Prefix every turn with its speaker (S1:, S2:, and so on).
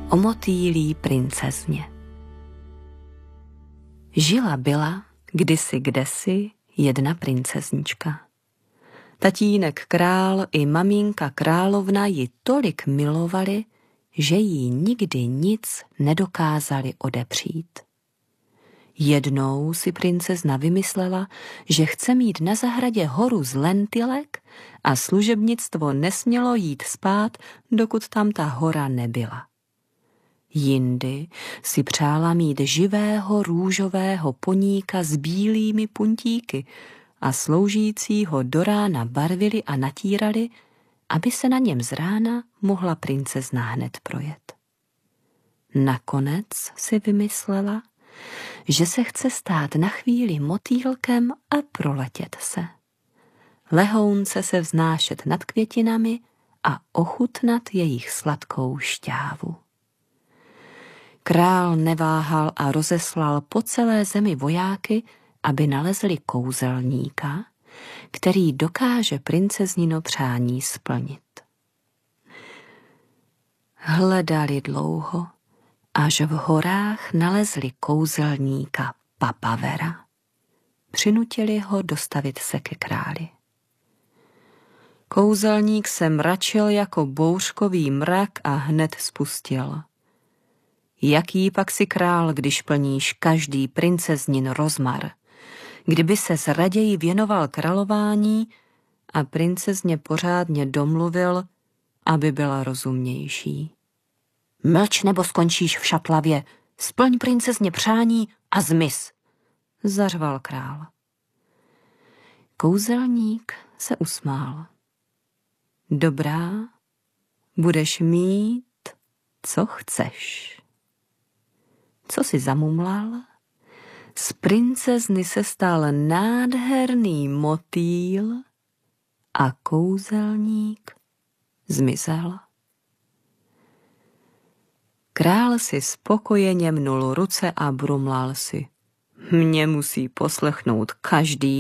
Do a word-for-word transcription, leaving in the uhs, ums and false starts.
S1: o motýlí princezně. Žila byla kdysi kdesi jedna princeznička. Tatínek král i maminka královna ji tolik milovali, že jí nikdy nic nedokázali odepřít. Jednou si princezna vymyslela, že chce mít na zahradě horu z lentilek a služebnictvo nesmělo jít spát, dokud tam ta hora nebyla. Jindy si přála mít živého růžového poníka s bílými puntíky a sloužícího do rána barvili a natírali, aby se na něm z rána mohla princezna hned projet. Nakonec si vymyslela, že se chce stát na chvíli motýlkem a proletět se. Lehounce se vznášet nad květinami a ochutnat jejich sladkou šťávu. Král neváhal a rozeslal po celé zemi vojáky, aby nalezli kouzelníka, který dokáže princeznino přání splnit. Hledali dlouho, až v horách nalezli kouzelníka Papavera. Přinutili ho dostavit se ke králi. Kouzelník se mračil jako bouřkový mrak a hned spustil. Jaký pak si král, když plníš každý princeznin rozmar? Kdyby ses raději věnoval králování a princezně pořádně domluvil, aby byla rozumnější. Mlč, nebo skončíš v šatlavě, splň princezně přání a zmiz, zařval král. Kouzelník se usmál. Dobrá, budeš mít, co chceš. Co si zamumlal? Z princezny se stal nádherný motýl a kouzelník zmizel. Král si spokojeně mnul ruce a brumlal si. Mě musí poslechnout každý,